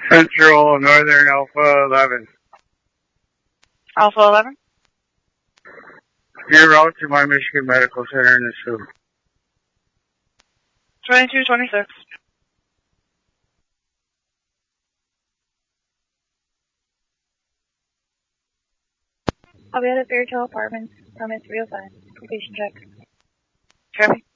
Central Northern Alpha 11. Alpha 11? En route to my Michigan Medical Center in the Sioux. 2226. I'll be at the Fairchild Apartments, permit 305. Completion check. Copy.